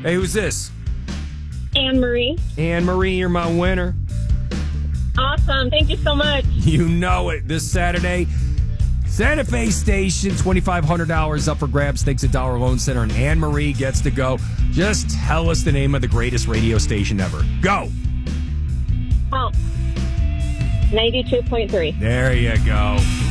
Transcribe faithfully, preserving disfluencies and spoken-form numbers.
Hey, who's this? Anne Marie. Anne Marie, you're my winner. Awesome. Thank you so much. You know it. This Saturday, Santa Fe Station, twenty-five hundred dollars up for grabs. Thanks to Dollar Loan Center, and Anne Marie gets to go. Just tell us the name of the greatest radio station ever. Go. Oh, ninety-two point three. There you go.